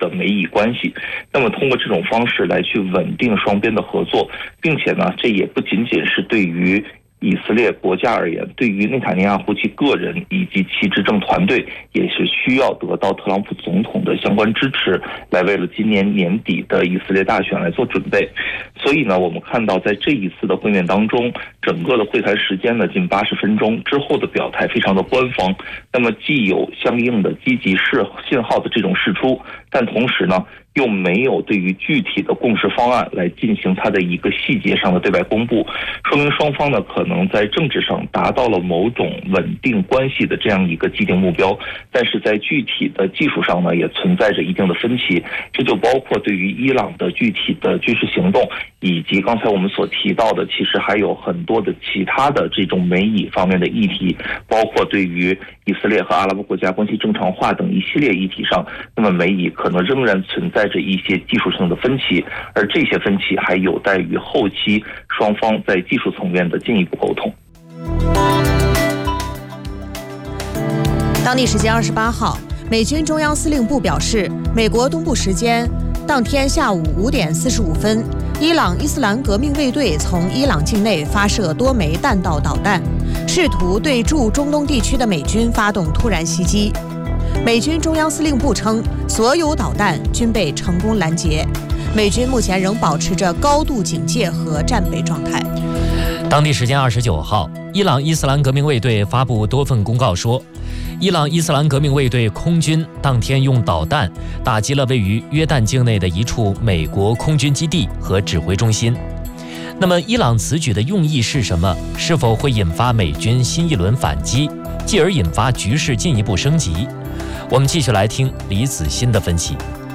的美以关系。那么通过这种方式来去稳定双边的合作，并且呢，这也不仅仅是对于以色列国家而言，对于内塔尼亚胡其个人以及其执政团队也是需要得到特朗普总统的相关支持，来为了今年年底的以色列大选来做准备。所以呢，我们看到在这一次的会面当中，整个的会谈时间呢近80分钟，之后的表态非常的官方，那么既有相应的积极信号的这种释出，但同时呢又没有对于具体的共识方案来进行它的一个细节上的对外公布，说明双方呢可能在政治上达到了某种稳定关系的这样一个既定目标，但是在具体的技术上呢也存在着一定的分歧，这就包括对于伊朗的具体的军事行动，以及刚才我们所提到的其实还有很多的其他的这种美以方面的议题，包括对于以色列和阿拉伯国家关系正常化等一系列议题上，那么美以可能仍然存在着一些技术性的分歧，而这些分歧还有待于后期双方在技术层面的进一步沟通。 当地时间28号，美军中央司令部表示，美国东部时间当天下午5点45分，伊朗伊斯兰革命卫队从伊朗境内发射多枚弹道导弹，试图对驻中东地区的美军发动突然袭击。美军中央司令部称，所有导弹均被成功拦截。美军目前仍保持着高度警戒和战备状态。 当地时间29号，伊朗伊斯兰革命卫队发布多份公告说，伊朗伊斯兰革命卫队空军当天用导弹打击了位于约旦境内的一处美国空军基地和指挥中心。那么，伊朗此举的用意是什么？是否会引发美军新一轮反击，继而引发局势进一步升级？我们继续来听李子欣的分析。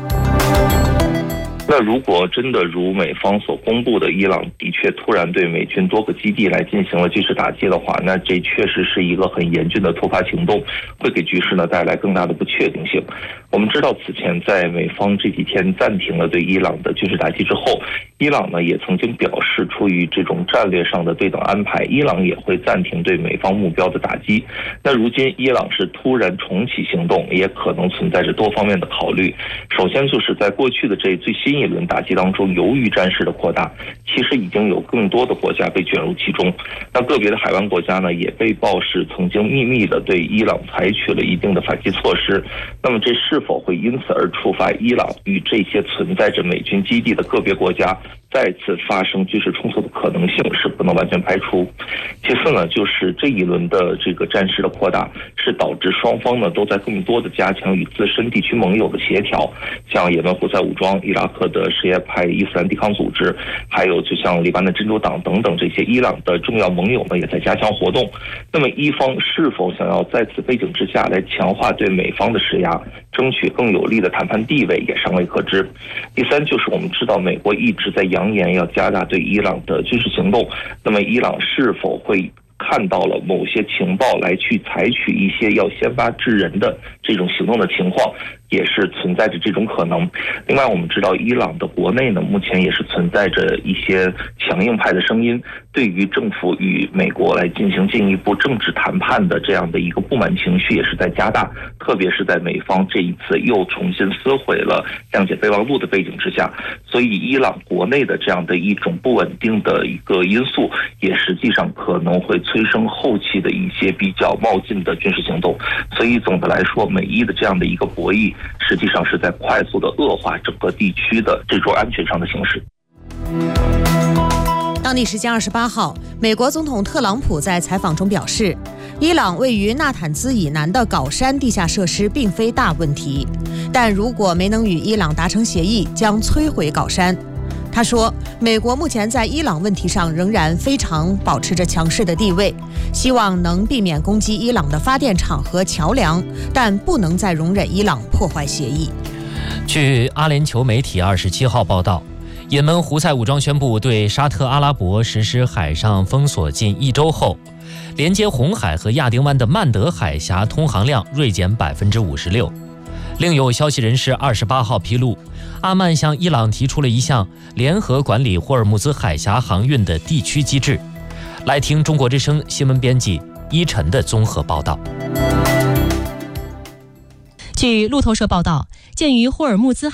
那如果真的如美方所公布的，伊朗的确突然对美军多个基地来进行了军事打击的话，那这确实是一个很严峻的突发行动，会给局势呢带来更大的不确定性。我们知道，此前在美方这几天暂停了对伊朗的军事打击之后，伊朗呢也曾经表示，出于这种战略上的对等安排，伊朗也会暂停对美方目标的打击。那如今伊朗是突然重启行动，也可能存在着多方面的考虑。首先就是在过去的这最新一轮打击当中，由于战事的扩大，其实已经有更多的国家被卷入其中。那个别的海湾国家呢，也被曝是曾经秘密的对伊朗采取了一定的反击措施。那么这是否会因此而触发伊朗与这些存在着美军基地的个别国家再次发生军事冲突的可能性是不能完全排除。其次呢，就是这一轮的这个战事的扩大，是导致双方呢都在更多的加强与自身地区盟友的协调，像也门胡塞武装、伊拉克的什叶派伊斯兰抵抗组织，还有就像黎巴嫩真主党等等这些伊朗的重要盟友呢，也在加强活动。那么伊方是否想要在此背景之下来强化对美方的施压，争取更有利的谈判地位，也尚未可知。第三就是我们知道，美国一直在扬言要加大对伊朗的军事行动，那么伊朗是否会看到了某些情报来去采取一些要先发制人的这种行动的情况，也是存在着这种可能。另外我们知道，伊朗的国内呢目前也是存在着一些强硬派的声音，对于政府与美国来进行进一步政治谈判的这样的一个不满情绪也是在加大，特别是在美方这一次又重新撕毁了谅解备忘录的背景之下，所以伊朗国内的这样的一种不稳定的一个因素，也实际上可能会催生后期的一些比较冒进的军事行动。所以总的来说，美伊的这样的一个博弈，实际上是在快速的恶化整个地区的这种安全上的形势。 当地时间28号，美国总统特朗普在采访中表示，伊朗位于纳坦兹以南的镐山地下设施并非大问题，但如果没能与伊朗达成协议，将摧毁镐山。他说，美国目前在伊朗问题上仍然非常保持着强势的地位，希望能避免攻击伊朗的发电厂和桥梁，但不能再容忍伊朗破坏协议。 据阿联酋媒体27号报道，也门胡塞武装宣布对沙特阿拉伯实施海上封锁近1周后，连接红海和亚丁湾的曼德海峡通航量锐减56%。另有消息人士28号披露，阿曼向伊朗提出了一项联合管理霍尔木兹海峡航运的地区机制。来听中国之声新闻编辑依晨的综合报道。 据路透社报道，鉴于霍尔木兹